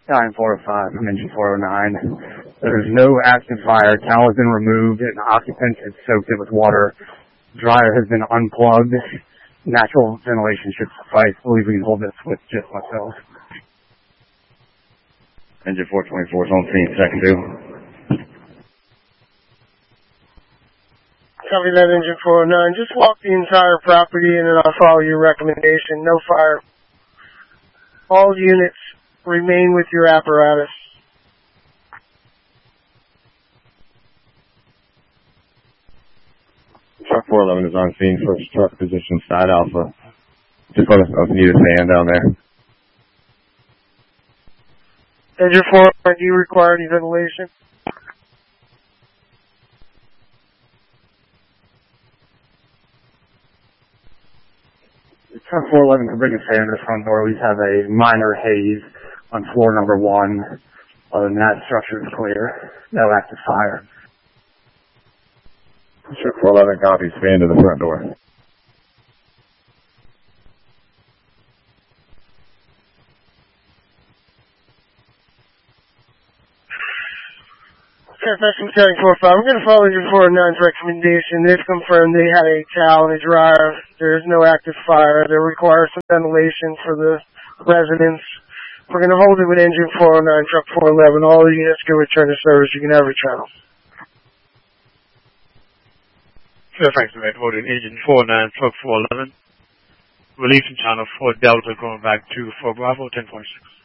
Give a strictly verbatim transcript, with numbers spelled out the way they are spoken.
nine four five from engine four oh nine. There's no active fire. Towel has been removed and occupant has soaked it with water. Dryer has been unplugged. Natural ventilation should suffice. I believe we can hold this with just myself. Engine four twenty-four is on scene, second due. Copy that, engine four oh nine. Just walk the entire property and then I'll follow your recommendation. No fire. All units remain with your apparatus. Truck four eleven is on scene, first truck position, side alpha. Just let us know if you need a fan down there. Engine four, do you require any ventilation? Truck four eleven can bring a fan to the front door. We have a minor haze on floor number one. Other than that, structure is clear. No active fire. Truck four eleven copies, fan to the front door. Confession carrying four five. I'm going to follow your four oh nine's recommendation. They've confirmed they had a towel and a dryer. There is no active fire. They require some ventilation for the residents. We're going to hold it with engine four oh nine, truck four eleven. All the units can return to service. You can have your channel. Fairfax Direct, holding engine four oh nine, truck four eleven. Releasing channel four Delta, going back to four Bravo, ten point six.